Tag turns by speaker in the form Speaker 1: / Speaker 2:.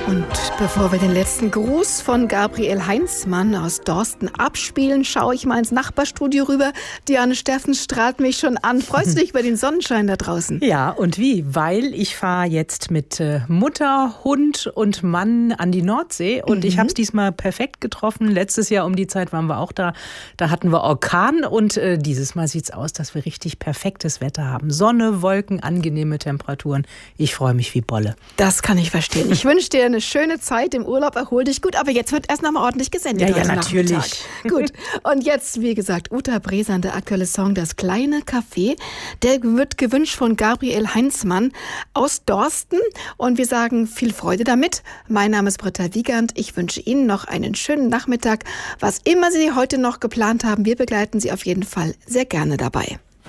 Speaker 1: Und bevor wir den letzten Gruß von Gabriel Heinzmann aus Dorsten abspielen, schaue ich mal ins Nachbarstudio rüber. Diane Steffen strahlt mich schon an. Freust du dich über den Sonnenschein da draußen?
Speaker 2: Ja, und wie? Weil ich fahre jetzt mit Mutter, Hund und Mann an die Nordsee. Und ich habe es diesmal perfekt getroffen. Letztes Jahr um die Zeit waren wir auch da. Da hatten wir Orkan. Und dieses Mal sieht es aus, dass wir richtig perfektes Wetter haben. Sonne, Wolken, angenehme Temperaturen. Ich freue mich wie Bolle.
Speaker 1: Das kann ich verstehen. Ich wünsche dir eine schöne Zeit im Urlaub, erhol dich gut, aber jetzt wird erst noch mal ordentlich gesendet.
Speaker 2: Ja, natürlich.
Speaker 1: Gut, und jetzt, wie gesagt, Uta Bresan, der aktuelle Song Das kleine Café, der wird gewünscht von Gabriel Heinzmann aus Dorsten und wir sagen viel Freude damit. Mein Name ist Britta Wiegand, ich wünsche Ihnen noch einen schönen Nachmittag. Was immer Sie heute noch geplant haben, wir begleiten Sie auf jeden Fall sehr gerne dabei.